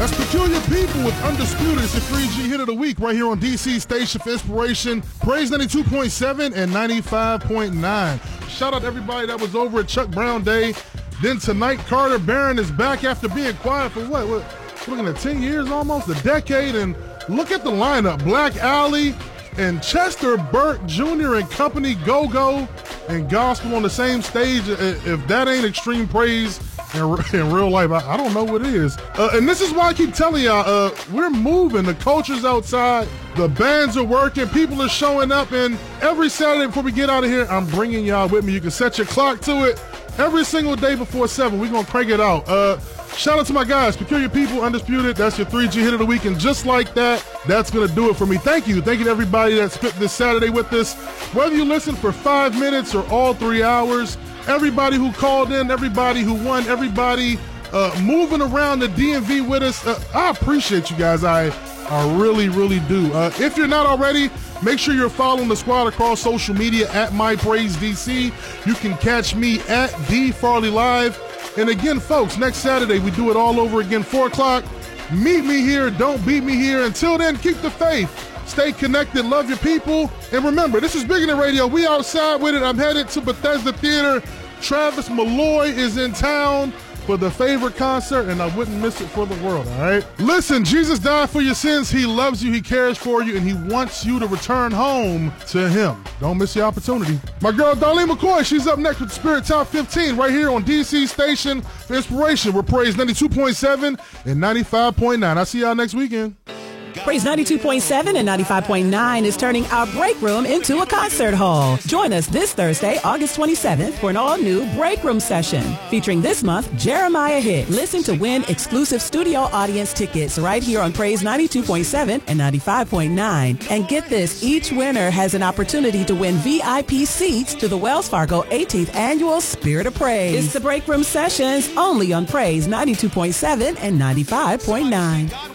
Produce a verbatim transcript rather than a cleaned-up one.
That's Peculiar People with Undisputed. It's the three G hit of the week right here on D C Station for Inspiration. Praise ninety-two point seven and ninety-five point nine. Shout out to everybody that was over at Chuck Brown Day. Then tonight, Carter Barron is back after being quiet for what? what we're looking at ten years almost, a decade. And look at the lineup. Black Alley and Chester Burke Junior and company, Go-Go and Gospel on the same stage. If that ain't extreme praise in, in real life, I, I don't know what it is. Uh, and this is why I keep telling y'all, uh, we're moving. The culture's outside. The bands are working. People are showing up. And every Saturday before we get out of here, I'm bringing y'all with me. You can set your clock to it. Every single day before seven, we're going to crank it out. Uh, shout out to my guys, Peculiar People, Undisputed. That's your three G hit of the week. And just like that, that's going to do it for me. Thank you. Thank you to everybody that spent this Saturday with us. Whether you listen for five minutes or all three hours, everybody who called in, everybody who won, everybody uh, moving around the D M V with us, uh, I appreciate you guys. I, I really, really do. Uh, if you're not already, make sure you're following the squad across social media at MyPraiseDC. You can catch me at D Farley Live. And again, folks, next Saturday we do it all over again, four o'clock. Meet me here. Don't beat me here. Until then, keep the faith. Stay connected. Love your people. And remember, this is Bigger Than Radio. We outside with it. I'm headed to Bethesda Theater. Travis Malloy is in town for the favorite concert, and I wouldn't miss it for the world, all right? Listen, Jesus died for your sins. He loves you. He cares for you, and he wants you to return home to him. Don't miss the opportunity. My girl, Darlene McCoy, she's up next with Spirit Top fifteen right here on D C Station for Inspiration. We're Praise ninety-two point seven and ninety-five point nine. I'll see y'all next weekend. Praise ninety-two point seven and ninety-five point nine is turning our break room into a concert hall. Join us this Thursday, August twenty-seventh, for an all-new break room session featuring this month Jeremiah Hicks. Listen to win exclusive studio audience tickets right here on Praise ninety-two point seven and ninety-five point nine. And get this, each winner has an opportunity to win V I P seats to the Wells Fargo eighteenth Annual Spirit of Praise. It's the break room sessions only on Praise ninety-two point seven and ninety-five point nine.